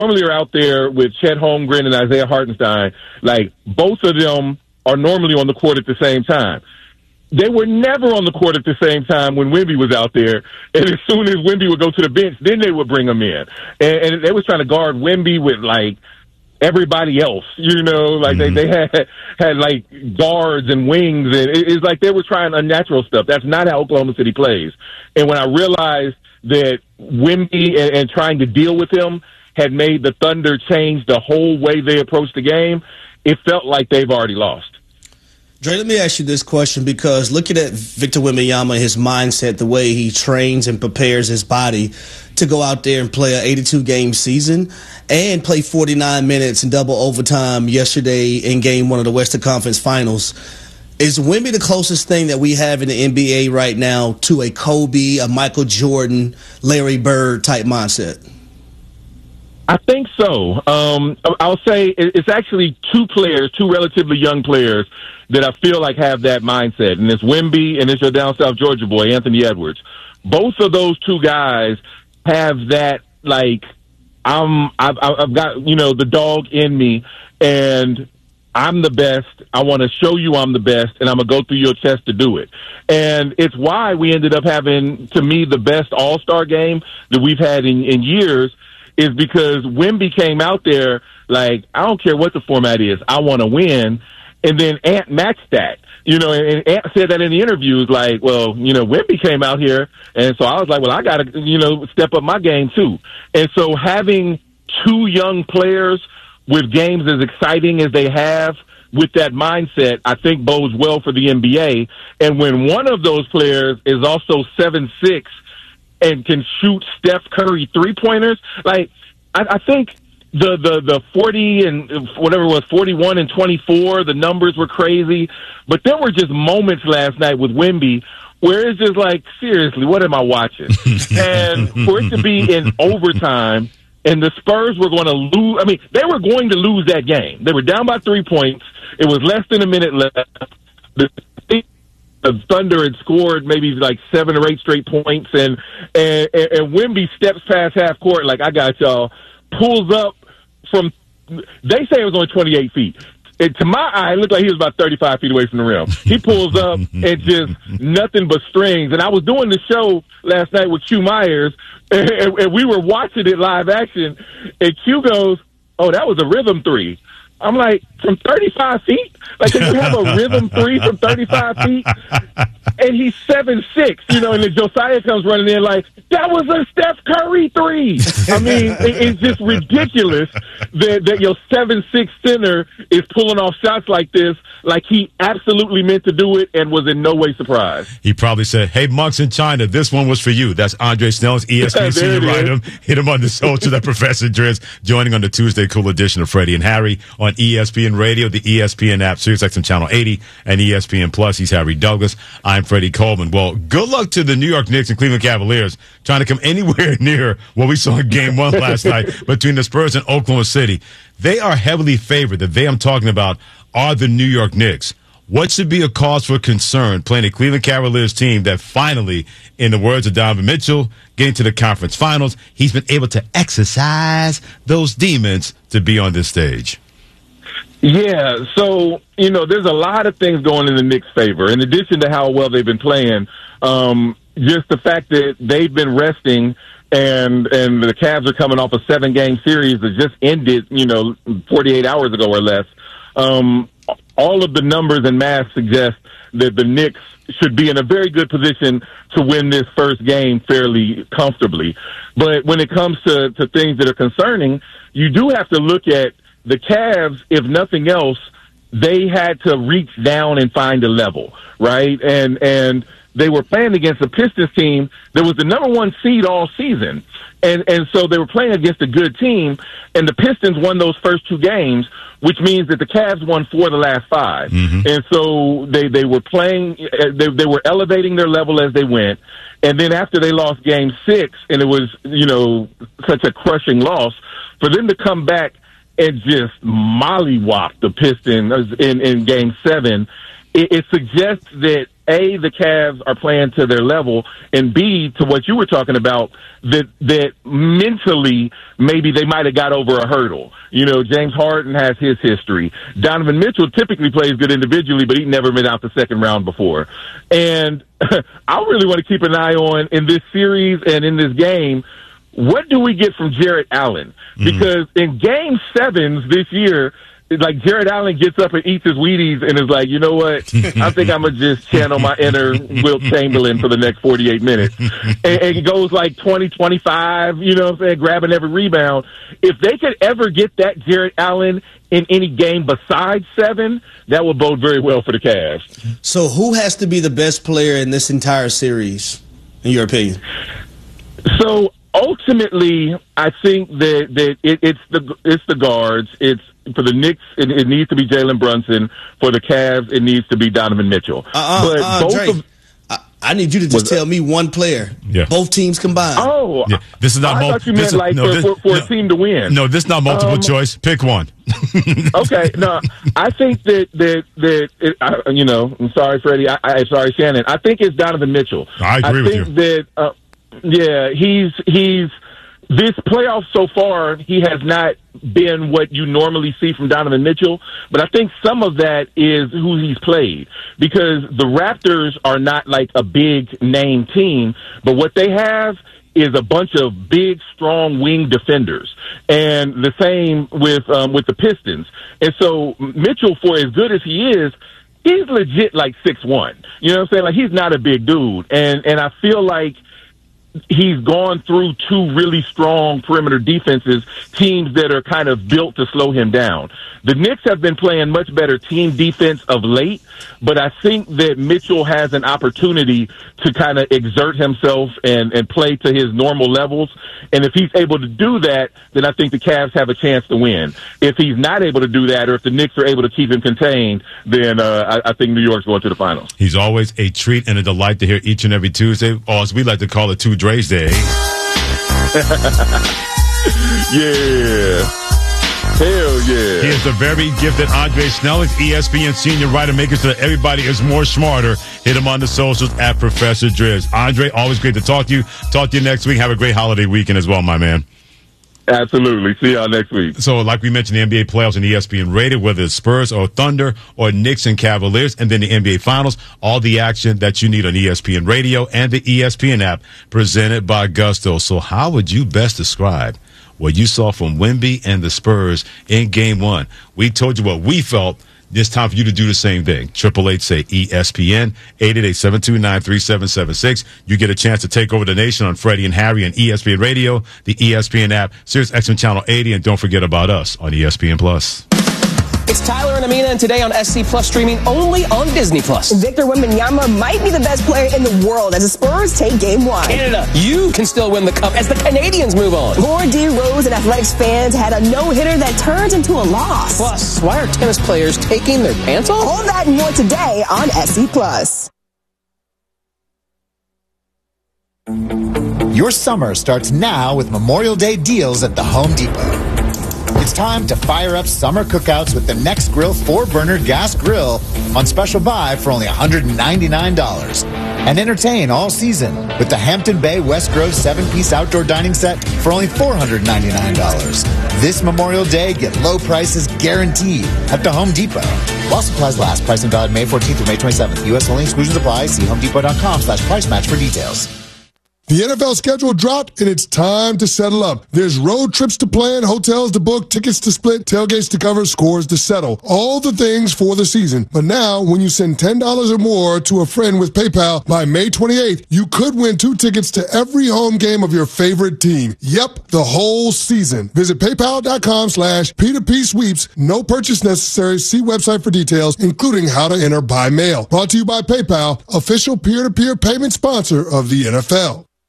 normally are out there with Chet Holmgren and Isaiah Hartenstein. Like, both of them are normally on the court at the same time. They were never on the court at the same time when Wemby was out there. And as soon as Wemby would go to the bench, then they would bring him in. And they was trying to guard Wemby with, like, everybody else, like they had like guards and wings, and it's like they were trying unnatural stuff. That's not how Oklahoma City plays. And when I realized that Wemby and trying to deal with him had made the Thunder change the whole way they approached the game, it felt like they've already lost. Dre, let me ask you this question, because looking at Victor Wembanyama, his mindset, the way he trains and prepares his body to go out there and play an 82-game season and play 49 minutes in double overtime yesterday in Game 1 of the Western Conference Finals, is Wemby the closest thing that we have in the NBA right now to a Kobe, a Michael Jordan, Larry Bird type mindset? I think so. I'll say it's actually two relatively young players that I feel like have that mindset, and it's Wemby and it's your down south Georgia boy, Anthony Edwards. Both of those two guys have that, like, I've got, the dog in me, and I'm the best. I want to show you I'm the best, and I'm going to go through your chest to do it. And it's why we ended up having, to me, the best all-star game that we've had in years, is because Wemby came out there like, I don't care what the format is, I want to win. And then Ant matched that, and Ant said that in the interviews, like, well, Wemby came out here, and so I was like, well, I got to, step up my game too. And so having two young players with games as exciting as they have with that mindset, I think bodes well for the NBA. And when one of those players is also 7'6" and can shoot Steph Curry three-pointers, like, I think the 40 and whatever it was, 41 and 24, the numbers were crazy. But there were just moments last night with Wemby where it's just like, seriously, what am I watching? And for it to be in overtime and the Spurs were going to lose, I mean, they were going to lose that game. They were down by 3 points. It was less than a minute left. The Thunder had scored maybe like 7 or 8 straight points, and Wemby steps past half court like, I got y'all, pulls up from, they say it was only 28 feet. To my eye, it looked like he was about 35 feet away from the rim. He pulls up and just nothing but strings. And I was doing the show last night with Q Myers, and we were watching it live action, and Q goes, oh, that was a rhythm three. I'm like, from 35 feet? Like, can you have a rhythm three from 35 feet? And he's 7'6", and then Josiah comes running in like, that was a Steph Curry three. I mean, it's just ridiculous that your 7'6" center is pulling off shots like this, like he absolutely meant to do it and was in no way surprised. He probably said, hey, monks in China, this one was for you. That's Andre Snell's ESPN senior writer. Hit him on the shoulder. That Professor Driz joining on the Tuesday Cool edition of Freddie and Harry on ESPN Radio, the ESPN app, SiriusXM Channel 80, and ESPN Plus. He's Harry Douglas. I'm Freddie Coleman. Well, good luck to the New York Knicks and Cleveland Cavaliers trying to come anywhere near what we saw in Game 1 last night between the Spurs and Oklahoma City. They are heavily favored. The they I'm talking about are the New York Knicks. What should be a cause for concern playing a Cleveland Cavaliers team that finally, in the words of Donovan Mitchell, getting to the conference finals, he's been able to exercise those demons to be on this stage? Yeah, so, there's a lot of things going in the Knicks' favor. In addition to how well they've been playing, just the fact that they've been resting and the Cavs are coming off a 7-game series that just ended, 48 hours ago or less. All of the numbers and math suggest that the Knicks should be in a very good position to win this first game fairly comfortably. But when it comes to things that are concerning, you do have to look at the Cavs. If nothing else, they had to reach down and find a level, right? And they were playing against a Pistons team that was the number 1 seed all season. And so they were playing against a good team, and the Pistons won those first 2 games, which means that the Cavs won 4 of the last 5. Mm-hmm. And so they were playing, they were elevating their level as they went. And then after they lost Game 6, and it was, such a crushing loss, for them to come back and just mollywop the Pistons in Game 7 it suggests that A, the Cavs are playing to their level, and B, to what you were talking about, that mentally maybe they might have got over a hurdle. You know, James Harden has his history. Donovan Mitchell typically plays good individually, but he never been out the second round before. And I really want to keep an eye on, in this series and in this game, what do we get from Jarrett Allen? Because in Game 7s this year, like, Jarrett Allen gets up and eats his Wheaties and is like, you know what? I think I'm going to just channel my inner Wilt Chamberlain for the next 48 minutes. And it goes like 20, 25, you know what I'm saying, grabbing every rebound. If they could ever get that Jarrett Allen in any game besides 7, that would bode very well for the Cavs. So who has to be the best player in this entire series, in your opinion? So ultimately, I think that it's the guards. It's for the Knicks, it needs to be Jalen Brunson. For the Cavs, it needs to be Donovan Mitchell. I need you to just tell me one player. Yeah. Both teams combined. Oh, yeah. This is not. I thought you meant for a team to win. No, this is not multiple choice. Pick one. Okay, no, I think you know, I'm sorry, Freddie. Sorry, Shannon. I think it's Donovan Mitchell. I agree with you. That, he's this playoff so far, he has not been what you normally see from Donovan Mitchell, but I think some of that is who he's played, because the Raptors are not like a big name team, but what they have is a bunch of big, strong wing defenders, and the same with the Pistons. And so Mitchell, for as good as he is, he's legit like 6'1". You know what I'm saying? Like, he's not a big dude, and I feel like he's gone through two really strong perimeter defenses, teams that are kind of built to slow him down. The Knicks have been playing much better team defense of late, but I think that Mitchell has an opportunity to kind of exert himself and play to his normal levels. And if he's able to do that, then I think the Cavs have a chance to win. If he's not able to do that, or if the Knicks are able to keep him contained, then I think New York's going to the finals. He's always a treat and a delight to hear each and every Tuesday, or as we like to call it, 2 Dre's Day. Yeah. Hell yeah. He is the very gifted Andre Snelling, ESPN senior writer, making sure that everybody is more smarter. Hit him on the socials at Professor Driz. Andre, always great to talk to you. Talk to you next week. Have a great holiday weekend as well, my man. Absolutely. See y'all next week. So, like we mentioned, the NBA playoffs and ESPN Radio, whether it's Spurs or Thunder or Knicks and Cavaliers, and then the NBA Finals, all the action that you need on ESPN Radio and the ESPN app, presented by Gusto. So how would you best describe what you saw from Wemby and the Spurs in Game 1? We told you what we felt. It's time for you to do the same thing. 888-SAY-ESPN, 888-729-3776. You get a chance to take over the nation on Freddie and Harry and ESPN Radio, the ESPN app, Sirius XM Channel 80, and don't forget about us on ESPN Plus. It's Tyler and Amina, and today on SC Plus, streaming only on Disney Plus. Victor Wembanyama might be the best player in the world as the Spurs take Game 1. Canada, you can still win the Cup as the Canadians move on. Poor D. Rose and Athletics fans had a no-hitter that turned into a loss. Plus, why are tennis players taking their pants off? All that and more today on SC Plus. Your summer starts now with Memorial Day deals at the Home Depot. It's time to fire up summer cookouts with the Next Grill 4-burner gas grill on special buy for only $199. And entertain all season with the Hampton Bay West Grove 7-piece outdoor dining set for only $499. This Memorial Day, get low prices guaranteed at the Home Depot. While supplies last. Pricing valid May 14th through May 27th. U.S. only. Exclusions apply. See homedepot.com/price match for details. The NFL schedule dropped, and it's time to settle up. There's road trips to plan, hotels to book, tickets to split, tailgates to cover, scores to settle. All the things for the season. But now, when you send $10 or more to a friend with PayPal by May 28th, you could win 2 tickets to every home game of your favorite team. Yep, the whole season. Visit PayPal.com/P2P sweeps. No purchase necessary. See website for details, including how to enter by mail. Brought to you by PayPal, official peer-to-peer payment sponsor of the NFL.